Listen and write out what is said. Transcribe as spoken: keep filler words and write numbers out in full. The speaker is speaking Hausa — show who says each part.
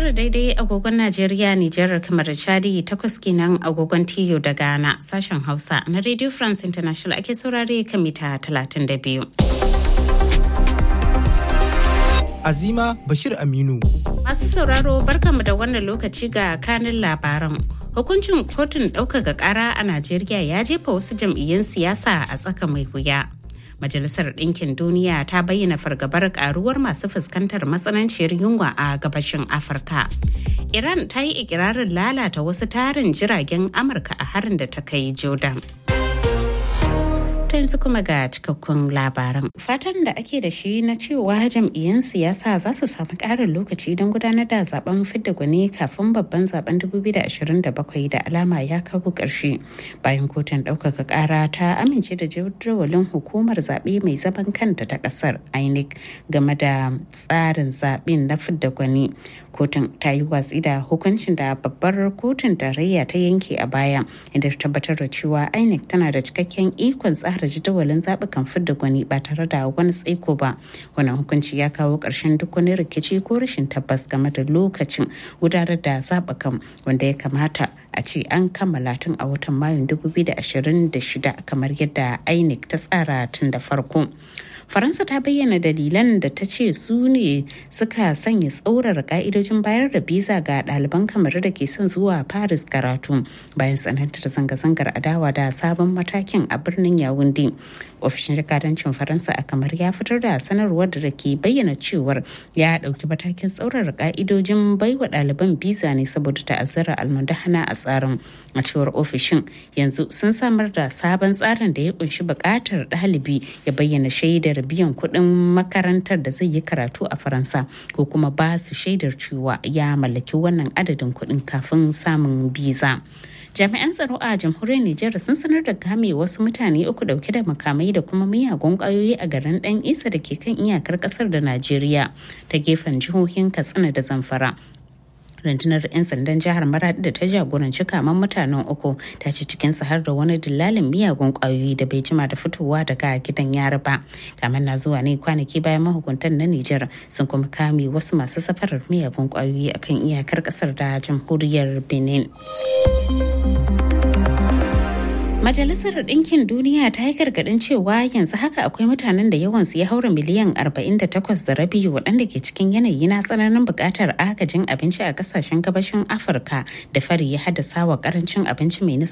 Speaker 1: tara daidai agogon Najeriya, Nijar, kamar Chadi, takwas kenan agogon Tiyo da Ghana. Sashen Hausa na Radio France International ake saurare kan mita talatin da biyu.
Speaker 2: Azima Bashir Aminu.
Speaker 1: Masu sauraro barkanmu da wannan lokaci ga kanin labaran. Hukuncin kotun ɗaukaka ƙara a Najeriya ya jefa wasu jam'iyyun siyasa a tsaka mai wuya. Majalisar Ɗinkin Duniya ta bayyana fargabar ƙaruwar masu fuskantar matsananciyar yunwa a gabashin Afirka. Iran ta yi ikirarin lalata wasu tarin jiragen Amurka a harin da ta kai Jordan. Ta yanzu kuma ga cikakkun labaran. Fatan da ake da shi na cewa jam'iyyun siyasa za su samu ƙarin lokaci don gudanar da zaben fidda gwani kafin babban zaben dubu biyu da ashirin da bakwai da alama ya kawo ƙarshe. Bayan kotun ɗaukaka ƙara ta amince da jadawalin hukumar zaɓe mai zaman kanta ta ƙasar I N E C game da tsarin zaɓen na fidda gwani. Kotun ta yi watsi da hukuncin da babbar kotun tarayya ta yanke a baya, inda ta tabbatar da cewa I N E C tana da cikakken ikon tsara jadawalin zaɓukan fidda gwani ba tare da wani tsaiko ba. Wannan hukunci ya kawo ƙarshen duk wani rikici ko rashin tabbas game da lokacin gudanar da zaɓukan, wanda ya kamata a ce an kammala tun a watan Mayun dubu biyu da ashirin da shida kamar yadda I N E C ta tsara tun da farko. Faransa ta bayyana dalilan da ta ce su ne suka sanya tsaurara ka'idojin bayar da biza ga ɗaliban kamar da ke son zuwa Paris karatu bayan tsanantar zanga-zangar adawa da sabon matakin a birnin Yaounde. Ofishin jakadancin Faransa a kamar ya fitar da sanarwar da ke bayyana cewar ya ɗauki matakin tsaurara ka'idojin baiwa ɗaliban biza ne saboda ta'azzara almundahana a tsarin. A cewar ofishin, yanzu sun samar da sabon tsarin da ya kunshi buƙatar ɗalibi ya bayyana shaidar biyan kuɗin makarantar da zai yi karatu a Faransa ko kuma ba su shaidar cewa ya mallaki wannan adadin kuɗin kafin samun biza. Jami'an tsaro a jamhuriyar Nijar sun sanar da kame wasu mutane uku dauke da makamai da kuma miyagun kwayoyi a garin Dan Isa da ke kan iyakar kasar da Najeriya ta gefen jihohin Katsina da Zamfara. Rundunar 'yan sandan jihar Maradi da ta jagoranci kaman mutanen uku ta ce cikinsu har da wani dillalin miyagun kwayoyi da bai jima da fitowa daga gidan yari ba. Kaman na zuwa ne kwanaki bayan mahukuntan na Nijar sun kuma kame wasu masu safarar miyagun kwayoyi akan iyakar kasar da jamhuriyar Benin. Majalisar Ɗinkin Duniya ta yi gargaɗin cewa yanzu haka akwai mutanen da yawansu ya haura miliyan arba'in da takwas da rabi waɗanda ke cikin yanayi na tsananin buƙatar agajin abinci a ƙasashen gabashin Afirka da fari ya haddasa wa ƙarancin abinci mai